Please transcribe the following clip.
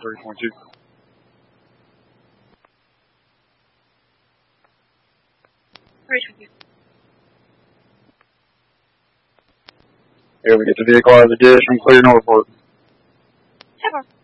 3.2. Here we get the vehicle out of the ditch and clear Northport.